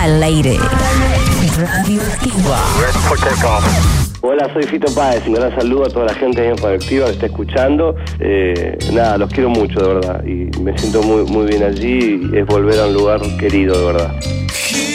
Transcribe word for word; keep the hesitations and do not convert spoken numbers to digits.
al aire. Radioactiva. Hola, soy Fito Páez, un gran saludo a toda la gente de Radioactiva que está escuchando. Eh, nada, los quiero mucho, de verdad, y me siento muy, muy bien allí, y es volver a un lugar querido, de verdad.